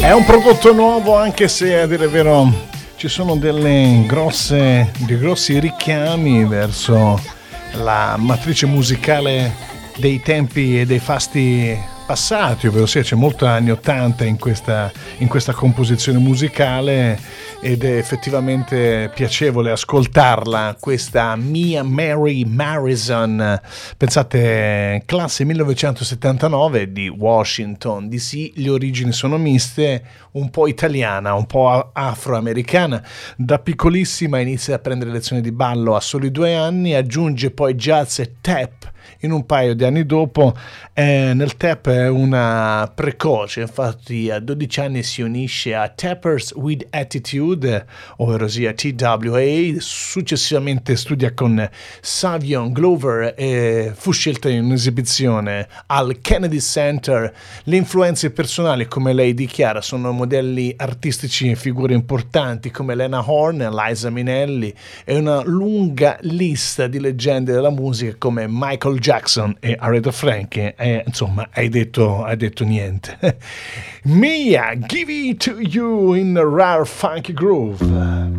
È un prodotto nuovo, anche se a dire il vero ci sono dei grossi richiami verso la matrice musicale dei tempi e dei fasti passati, ovvero sia c'è molto anni 80 in questa composizione musicale ed è effettivamente piacevole ascoltarla, questa Mia Mary Marison, pensate, classe 1979 di Washington DC, le origini sono miste, un po' italiana, un po' afroamericana, da piccolissima inizia a prendere lezioni di ballo a soli 2 anni, aggiunge poi jazz e tap in un paio di anni dopo. Nel tap è una precoce, infatti a 12 anni si unisce a Tappers with Attitude, ovvero sia TWA, successivamente studia con Savion Glover e fu scelta in un'esibizione al Kennedy Center. Le influenze personali, come lei dichiara, sono modelli artistici e figure importanti come Lena Horne, Liza Minnelli e una lunga lista di leggende della musica come Michael Jackson e Aretha Franklin. Insomma, hai detto niente. Mia, give it to you in a rare funky groove.